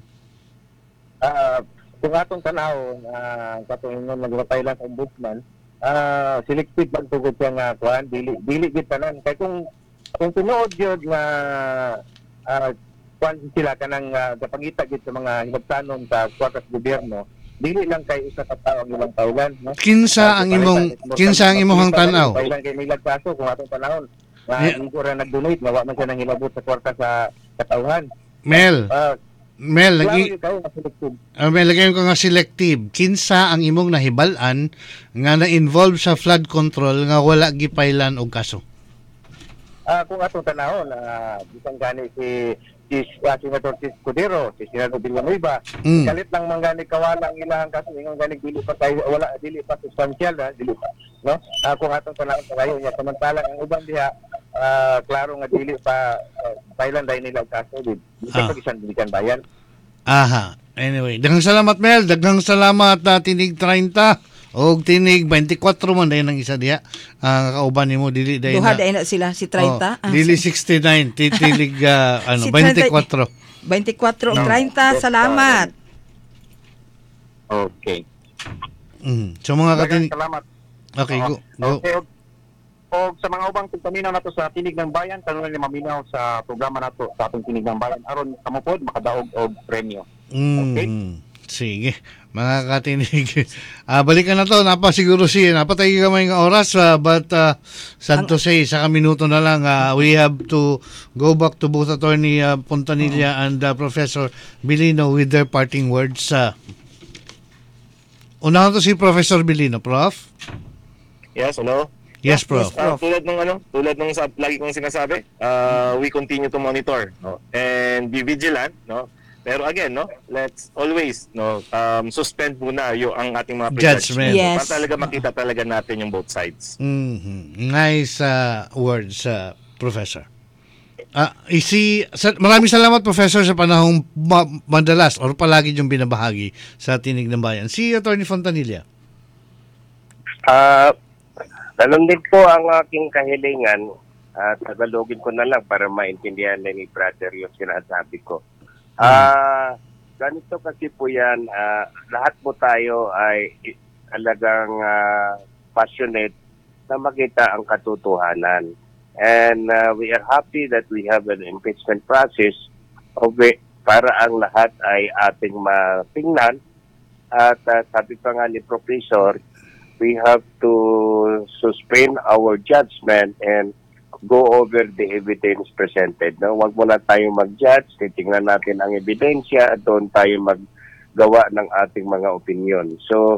Ah, kung atong tanaw uh, katong ingon naglatay lang sa ombudsman, ah selective man tugod siya nga kuan dili dili gid tanan kay kung kung tinuod gyud nga ah, kuan sila kanang uh, gapangita gid sa mga hinabtanon sa kwartas gobyerno dili lang kay usa ka tawo ang ilang tawgan no. Kinsa ang imong kinsa ang imong tanaw? Pailan kay milag kaso kung atong panahon nga Yeah. yeah. ra nag-donate na wa man siya nang hilabot sa kwarta sa katawhan. Mel, Ah, Mel, klaro lagi gyud kayo nga selective. Uh, may lagay ko nga selective. Kinsa ang imong nahibalan nga na-involve sa flood control nga wala gipailan og kaso? Ah, kung atong tanahon, ah, bisan gani si si uh, Senator Escudero, si Senador Villanueva, Mm. kalit lang man gani kawala ang ilahang kaso ingon gani dili pa tayo wala dili pa substantial na dili pa no. Ah, kung atong tanahon kayo nya samantala ang ubang diha ah, klaro nga dili pa uh, pailan dahil nila ang kaso di Ah. pa isan bilikan bayan. Aha. Anyway, daghang salamat Mel, daghang salamat na tinig thirty og tinig twenty-four man dayon ang isa diha. Ang kauban nimo dili dayon. duha dahil na sila si thirty. Oh, Ah, dili si- sixty-nine, titilig ah, ano Si twenty-four. twenty-four No. o thirty. Salamat. Okay. Mm. So mga Daghang katinig. salamat. Okay, go. go. Okay. Og, og sa mga ubang pagpaminaw nato sa Tinig ng Bayan, kanunay ni maminaw sa programa nato sa atong Tinig ng Bayan aron kamo pod makadaog og premyo. Okay. Mm. Sige. Mga katinig. Ah, balikan na to. Napa siguro si napatay kamay nga oras ah, but uh, sad to say sa minuto na lang ah, we have to go back to both attorney uh, Pontanilla and uh, Professor Bilino with their parting words. Uh, unahan to si Professor Bilino, Prof. Yes, hello? Yes, Prof. Uh, tulad ng ano, tulad ng sab- lagi kong sinasabi, uh, we continue to monitor, no, and be vigilant, no. Pero again, no, let's always, no, um, suspend muna yung ang ating mga Judgment. prejudgment, Yes. para talaga makita talaga natin yung both sides. Mhm. Nice uh, words, uh, Professor. Ah, isi sa, maraming salamat, Professor, sa panahong ma- madalas or palagi yung binabahagi sa Tinig ng Bayan. Si Attorney Fontanilla. Ah, ganun din po ang aking kahilingan. At tagalogin ko na lang para maintindihan na ni brother yung sinasabi ko. Ah, ganito kasi po yan, ah, lahat po tayo ay i- talagang ah, passionate na makita ang katotohanan. And uh, we are happy that we have an impeachment process of it para ang lahat ay ating matingnan. At uh, sabi pa nga ni Professor, we have to suspend our judgment and go over the evidence presented. No? Huwag muna tayo mag-judge, titingnan natin ang ebidensya at doon tayo maggawa ng ating mga opinion. So,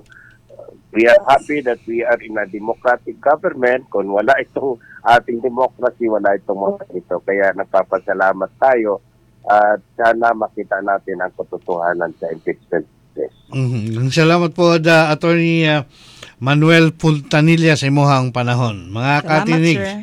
we are happy that we are in a democratic government. Kung wala itong ating democracy, wala itong mga ito. Kaya nagpapasalamat tayo at sana makita natin ang katotohanan sa impeachment process. Mhm. Salamat po, da, Attorney uh, Manuel Fontanilla sa imuhang panahon. Mga Salamat, katinig. sir.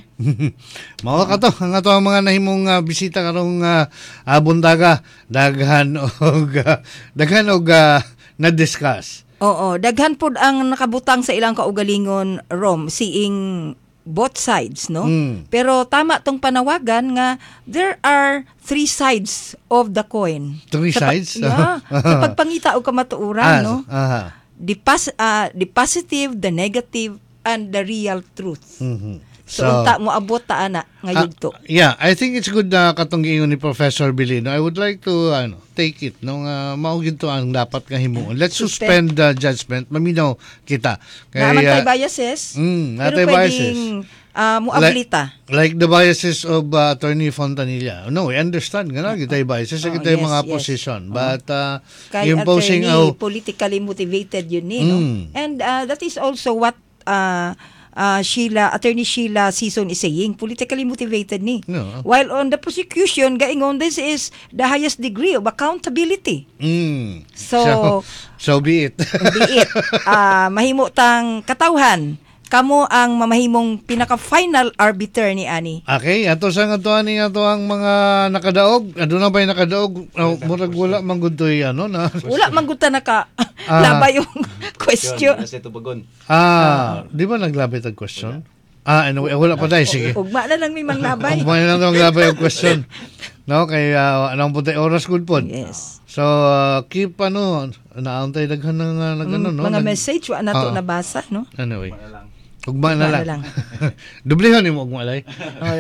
Mao kato ang ato ang mga nahimong uh, bisita karong uh, uh, bundaga, daghan og uh, daghan og uh, na-discuss. Oo, daghan pod ang nakabutang sa ilang kaugalingon, Rom, seeing both sides, no? Mm. Pero tama tong panawagan nga there are three sides of the coin. Three Sa pa- sides? Yeah. Sa pagpangita og kamatuoran, no? Aha. The, pos- uh, the positive, the negative, and the real truth. Mhm. So, unta mo abot ta ana nga yugto. Ah, yeah, I think it's good na katong giingon ni Professor Bilino. I would like to ano, take it no nga mao gid to ang dapat nga himuon. Let's suspend the judgment. Maminaw kita. Naman ah, tayo biases. Mm, pero natay pwedeng biases. uh, muablita. Like the biases of uh, Attorney Fontanilla. No, I understand nga na kita biases sa Oh, kita yes, mga yes. position. But uh, Kay imposing attorney, out politically motivated yun eh, no? Mm. And uh, that is also what uh, uh, Sheila, Attorney Sheila Season is saying, politically motivated ni. No. While on the prosecution, gaingon, this is the highest degree of accountability. Mm. So, so be it. be it. Uh, mahimo tang katawhan. Kamo ang mamahimong pinaka-final arbiter ni Ani. Okay, ato sa nga to ani ato ang mga nakadaog. Ano na ba yung nakadaog? Oh, murag wala man gud toy ano na. Wala man gud ta naka Ah. labay yung question. Nasa tubagon. Ah, di ba naglabay tag question? Ah, anyway, wala pa dai, sige. Ugma na lang may manglabay. Kung lang itong labay yung question. No, kay uh, anong puti oras good po. Yes. So, uh, keep ano, naantay daghan ng uh, nag, ano, Mm, no? mga Nag- message wa na to Ah. nabasa, no? Anyway. Ugma na Ugma na lang. lang. Dublihon mo ugma lay. Oh,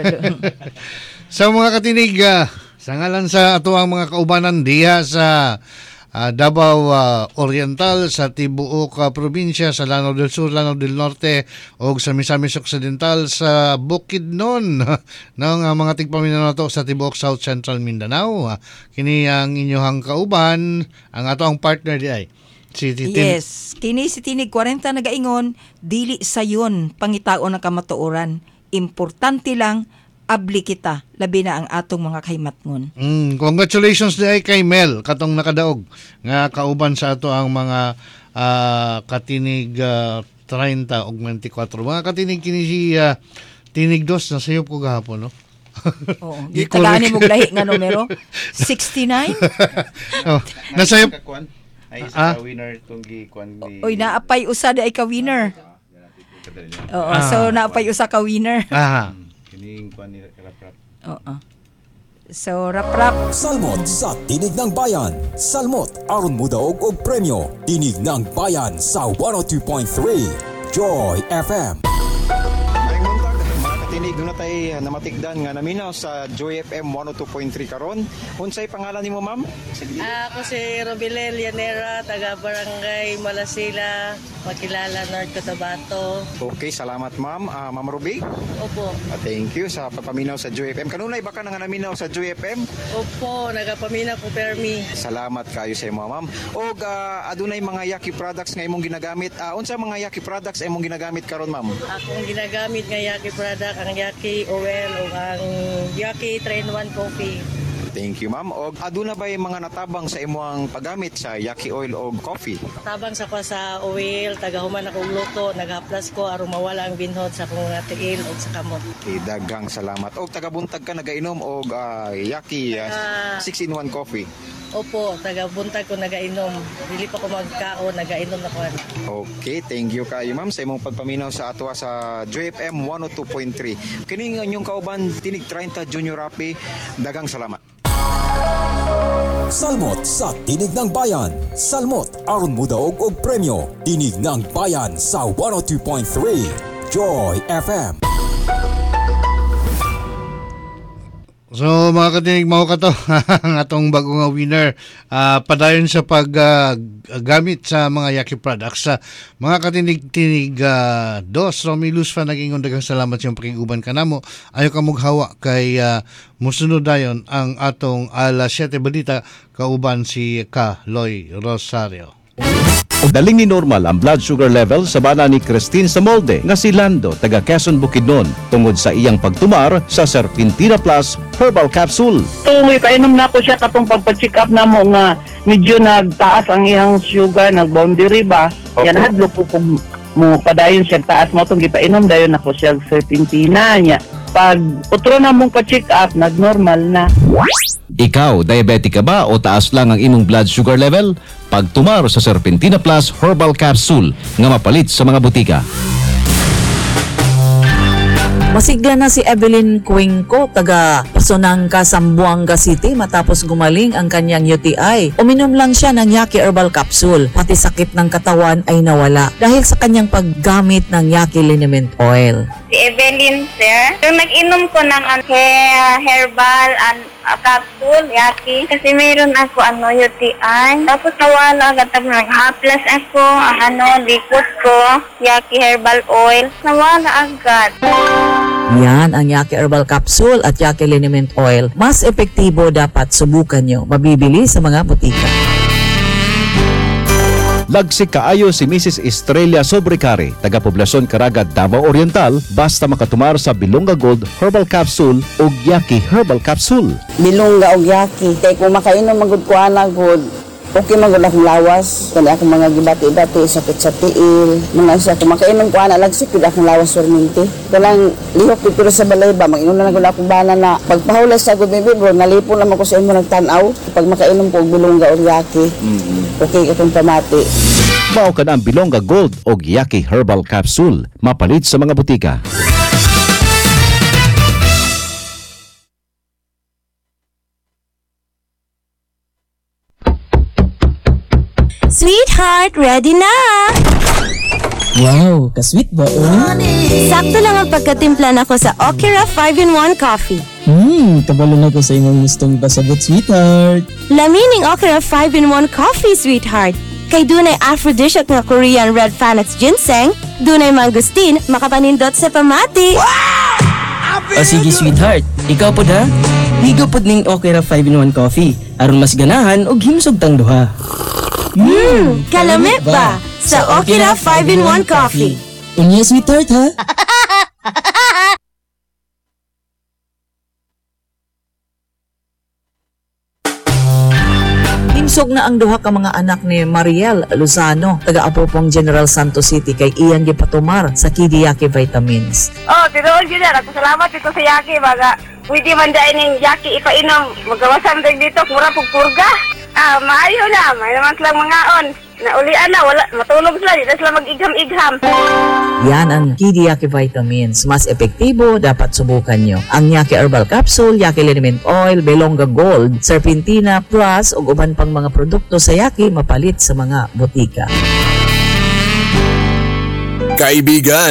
Sa mga katinig, uh, sa ngalan sa ato ang mga kaubanan diha sa uh, Davao uh, Oriental, sa tibuok uh, probinsya, sa Lanao del Sur, Lanao del Norte, o sa Misamis Occidental, sa Bukidnon, ng uh, mga tigpaminaw na to sa tibuok South Central Mindanao. Uh, kini ang inyong kauban, ang ato ang partner di ay. Si Titin. yes, kini si Tinig forty nagaingon, dili sayon pangitaon ng kamatuoran. Importante lang abli kita labi na ang atong mga kahimatngon. Mm, congratulations di ay kay Mel katong nakadaog nga kauban sa ato ang mga ah, katinig uh, thirty ug twenty-four. Mga katinig kini si ah, tinig dos na sayop ko gahapon no. Oo, Gi- gitagani mo lahi nga numero sixty-nine. oh, nasayop Kakwan. Ay, isa Ah? ka winner itong gikwan ni... Oy, naapay usa di ay ka winner. Oo, Ah. so naapay usa ka winner. aha. Kining kwan ni Rap-Rap. Oo. So rap-rap. Salmot sa Tinig ng Bayan. Salmot aron mudaog og premyo. Tinig ng Bayan sa one oh two point three Joy F M. tinig na tay namatikdan nga naminaw sa Joy F M one oh two point three karon. Unsay pangalan nimo, ma'am? Ah, ako si Robilel Llanera, taga Barangay Malasila, Makilala, North Cotabato. Okay, salamat ma'am. Ah, Ma'am Ruby. Opo. Ah, thank you sa papaminaw sa Joy F M. Kanunay baka nga naminaw sa Joy F M? Opo, nagapamina ko permi. Salamat kayo sa imo, ma'am. Og ah, adunay mga Yaki products nga imong ginagamit. Ah, unsa mga Yaki products imong ginagamit karon, ma'am? Akong ginagamit nga Yaki product, ang Yaki oil o ang Yaki three in one coffee. Thank you, ma'am. Og aduna ba yung mga natabang sa imong paggamit sa Yaki oil o coffee? Tabang sa ko sa oil, tagahuman akong luto, naghaplas ko aron mawala ang binhod sa akong tiil o sa kamot. Okay, daghang salamat. Og tagabuntag ka nagainom og ah, Yaki Ah. six in one coffee. Opo, taga-buntag ko nagainom. Dili pa ko magkaon, nagainom na ko. Okay, thank you kayo ma'am sa imong pagpaminaw sa atwa sa Joy F M one oh two point three. Kini nga inyong kauban tinig thirty Junior Rapi. Daghang salamat. Salmot sa Tinig ng Bayan. Salmot aron mudaog og premyo. Tinig ng Bayan sa one oh two point three Joy F M. So mga katinig, mao ka to ang atong bagong nga winner, uh, padayon sa paggamit uh, sa mga Yaki products. Uh, mga katinig-tinig, uh, dos Romilus fa naging daghang salamat sa iyong pakiguban kanamo. Ayo ka mughawa kay uh, musunod dayon ang atong alas siyete balita kauban si Ka Loy Rosario. Daling ni normal ang blood sugar level sa bana ni Christine sa molde nga si Lando taga Quezon Bukidnon tungod sa iyang pagtumar sa Serpentina Plus Herbal Capsule. Tungoy kainom na ko siya katong pagpa-check up na mo nga medyo nagtaas ang iyang sugar, nag-boundary ba? Okay. Yan hadlo po kung mo padayon siya taas mo itong gipainom dayon ako siya Serpentina niya. Pag utro na mong pa-check up, nag-normal na. Ikaw, diabetic ka ba o taas lang ang imong blood sugar level? Pagtumar sa Serpentina Plus Herbal Capsule nga mapalit sa mga butika. Masigla na si Evelyn Cuenco, taga Pasonangka, Zamboanga City matapos gumaling ang kanyang U T I. Uminom lang siya ng Yaki Herbal Capsule, pati sakit ng katawan ay nawala dahil sa kanyang paggamit ng Yaki Liniment Oil. Si Evelyn, sir, yung nag-inom ko ng uh, herbal and uh, capsule, Yaki, kasi mayroon ako ano, U T I. Tapos nawala agad, tapos nag-haplas ako, ang ano, likod ko, Yaki Herbal Oil, nawala agad. Yan ang Yaki Herbal Capsule at Yaki Liniment Oil. Mas epektibo, dapat subukan nyo. Mabibili sa mga butika. Lagsik kaayo si Missus Estrella Sobrecari, taga Poblacion Caraga, Davao Oriental, basta makatumar sa Bilonga Gold Herbal Capsule o Yaki Herbal Capsule. Bilonga o Yaki, kay kung makainom magud ko ana good, okay magud akong lawas, kani akong mga gibati-bati, sakit sa tiil, mga siya kung makainom ko ana lagsik gud akong lawas surminti. Kalang lihok pipiro sa balay ba, mag-inom na gud akong bana na pagpahulas sa gud baby bro, nalipon naman ko sa imo nagtan-aw. Pag makainom ko og Bilonga o Yaki, mm-hmm. Okay katong pamati. Mao ka na ang Bilonga Gold o Yaki Herbal Capsule, mapalit sa mga butika. Sweetheart, ready na! Wow, ka-sweet ba oh? Sakto lang ang pagkatimpla nako sa Okira five in one coffee. Hmm, kabalo na ko sa imong gustong pasabot, sweetheart. Lamining Okira five in one coffee, sweetheart. Kay dunay aphrodisiac nga Korean red Panax ginseng, dunay mangustin, makapanindot sa pamati. Wow! O sige, sweetheart, ikaw po ha? Higo po ning Okira five in one coffee, aron mas ganahan og himsog tang duha. Hmm, kalamit ba? Sa Okira five in one coffee. Unya, sweetheart ha? Himsog na ang duha ka mga anak ni Mariel Lozano, taga Apopong General Santos City, kay iyan gipatumar sa Kidi Yaki Vitamins. Oh, tinuod yun na. Salamat dito sa Yaki, baga. Pwede man dahil ng Yaki ipainom. Magawasan rin dito, mura pagpurga. Ah, maayo na. May naman silang mga on. Naulian na, wala. Matulog sila. Dito sila mag-igham-igham. Yan ang Kidi Yaki Vitamins. Mas epektibo, dapat subukan nyo. Ang Yaki Herbal Capsule, Yaki Liniment Oil, Bilonga Gold, Serpentina Plus, ug uban pang mga produkto sa Yaki mapalit sa mga butika. Kaibigan,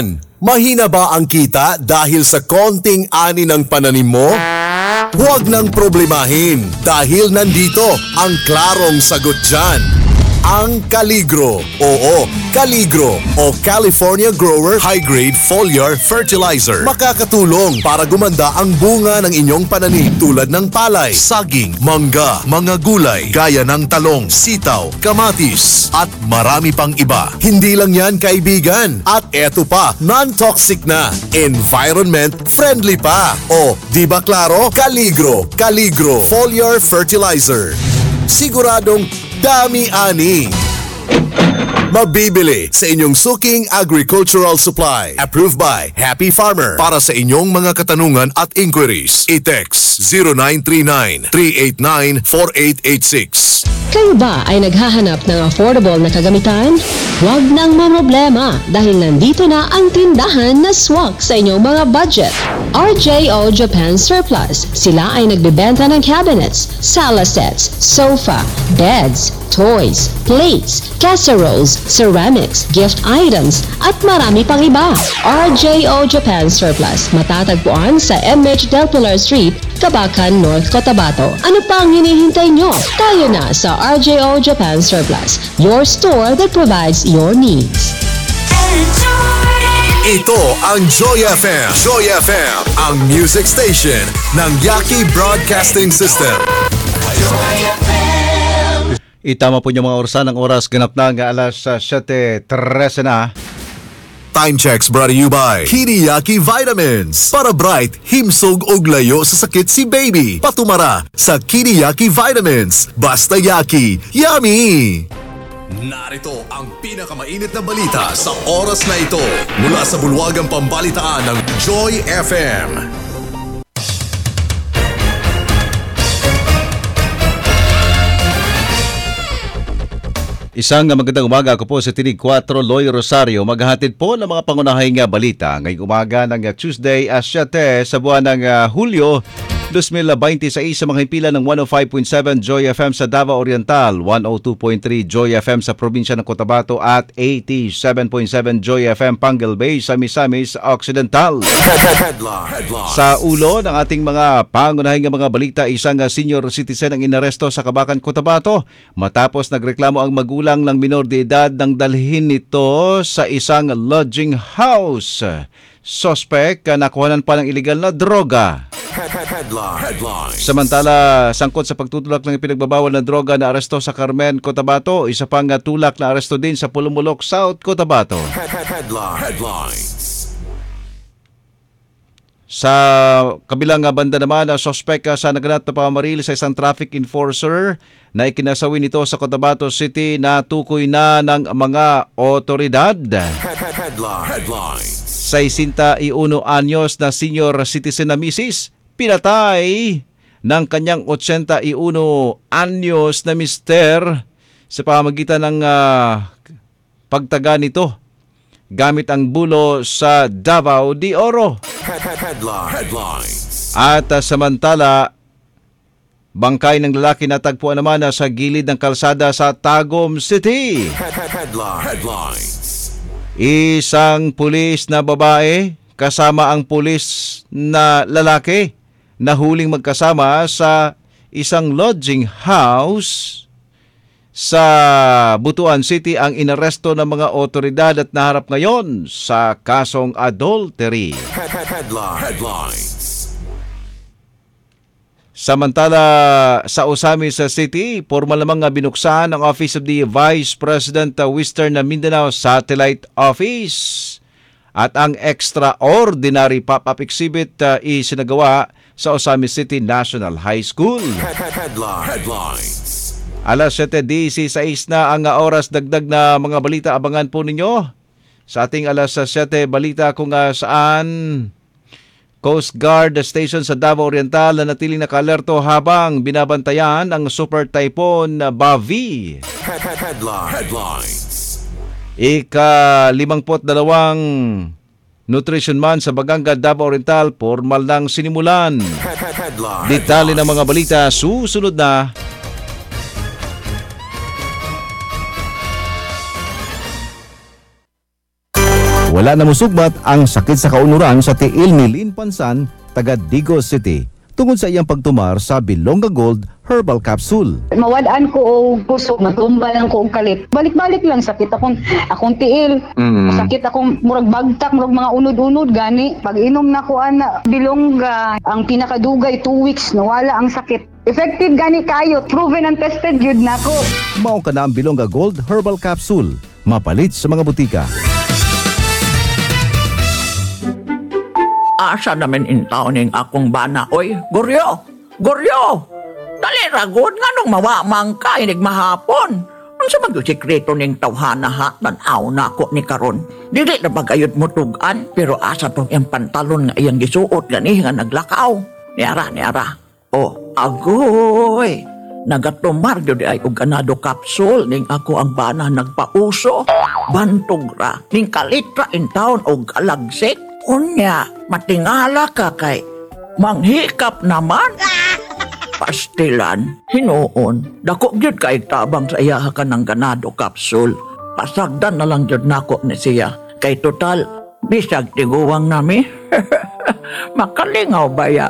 Mahina ba ang kita dahil sa konting ani ng pananim mo? Huwag nang problemahin dahil nandito ang klarong sagot dyan. Ang Caligro. Oo, Caligro o California Grower High Grade Foliar Fertilizer. Makakatulong para gumanda ang bunga ng inyong pananim tulad ng palay, saging, mangga, mga gulay, gaya ng talong, sitaw, kamatis, at marami pang iba. Hindi lang yan, kaibigan. At eto pa, non-toxic na, environment friendly pa. O, di ba klaro? Caligro, Caligro Foliar Fertilizer. Siguradong dami-ani. Mabibili sa inyong suking agricultural supply. Approved by Happy Farmer. Para sa inyong mga katanungan at inquiries, i-text zero nine three nine, three eight nine, four eight eight six. Kayo ba ay naghahanap ng affordable na kagamitan? Huwag nang mamroblema dahil nandito na ang tindahan na swak sa inyong mga budget. R J O Japan Surplus. Sila ay nagbebenta ng cabinets, sala sets, sofa, beds, toys, plates, casseroles, ceramics, gift items, at marami pang iba. R J O Japan Surplus. Matatagpuan sa M H Del Pilar Street, Cabacan, North Cotabato. Ano pa ang hinihintay nyo? Tayo na sa R J O Japan Surplus, your store that provides your needs. Ito ang Joy F M. Joy F M, ang music station ng Yaki Broadcasting System. Itama po niyo mga orasan ng oras ganap na ng alas siyete trese na. Time checks brought to you by Kiriyaki Vitamins. Para bright, himsog og layo sa sakit si baby. Patumara sa Kiriyaki Vitamins. Basta Yaki, yummy! Narito ang pinakamainit na balita sa oras na ito mula sa bulwagang pambalitaan ng Joy F M. Isang magandang umaga, ako po sa Tinig four, Loy Rosario. Maghahatid po ng mga pangunahing balita ngayong umaga ng Tuesday, siyete sa buwan ng uh, Hulyo twenty twenty-six sa mga himpilan ng one oh five point seven Joy F M sa Davao Oriental, one oh two point three Joy F M sa probinsya ng Cotabato at eighty-seven point seven Joy F M Pangal Bay sa Misamis Occidental. Sa ulo ng ating mga pangunahing mga balita, isang senior citizen ang inaresto sa Cabacan, Cotabato matapos nagreklamo ang magulang ng minor de edad nang dalhin nito sa isang lodging house. Suspect, nakuhanan pa ng illegal na droga. Samantala, sangkot sa pagtutulak ng pinagbabawal ng droga na aresto sa Carmen, Cotabato, isa pang tulak na aresto din sa Pulumulok, South Cotabato. Sa kabilang banda naman, suspect sa naganap na pamamaril sa isang traffic enforcer na ikinasawi nito sa Cotabato City na tukoy na ng mga otoridad. sixty-one anyos na senior citizen na misis, pinatay ng kanyang eighty-one anyos na mister sa pamamagitan ng uh, pagtaga nito gamit ang bulo sa Davao de Oro. At uh, samantala, bangkay ng lalaki natagpuan naman sa gilid ng kalsada sa Tagum City. Isang pulis na babae kasama ang pulis na lalaki na huling magkasama sa isang lodging house sa Butuan City ang inaresto ng mga otoridad at naharap ngayon sa kasong adultery. Samantala, sa Osamis City, formal namang binuksan ang Office of the Vice President Western Mindanao Satellite Office. At ang extraordinary pop-up exhibit uh, isinagawa sa Osamis City National High School. Alas siyete dieciséis na ang oras, dagdag na mga balita, abangan po ninyo sa ating alas siyete balita kung uh, saan Coast Guard Station sa Davao Oriental na natiling naka-alerto habang binabantayan ang Super Typhoon Bavi. Ika-limangpot dalawang Nutrition Month sa Baganga, Davao Oriental, formal nang sinimulan. Detalye ng mga balita susunod na. wala na musugbat ang sakit sa kaunuran sa tiil ni Lynn Pansan, taga Digos City, tungod sa iyang pagtumar sa Bilonga Gold Herbal Capsule. Mawadaan ko og kusog, matumba lang ko og kalit. Balik-balik lang sakit akong akong tiil. Mm. Sakit akong murag bagtak, murag mga unod-unod gani. Pag inom na ko ana Bilonga, ang pinakadugay two weeks nawala ang sakit. Effective gani kayo, proven and tested gyud nako. Mao ka na ang Bilonga Gold Herbal Capsule, mapalit sa mga butika. Asa namin intaw ning akong bana. Oy, Goryo! Goryo! Dali ragod nga nung mawamang ka inig mahapon. Ang sa mag-sikreto ning tawhana ha, tanaw na ako ni karon. Dili na bagayod mo tugan, pero asa tong iyang pantalon nga iyang gisuot gani nga naglakaw. Niara, niara. Oh, agoy! Nagatumar yun ay og ganado kapsul ning ako ang bana nagpauso. Bantog ra, ning kalitra in town og alagsik. Unya, matingala ka kay manghikap naman. Pastilan, hinuon, dako gyud kay tabang sa iya ka ng ganado kapsul. Pasagdan na lang gyud nako ni siya. Kay total, bisag tiguwang nami. Makalingaw ba ya?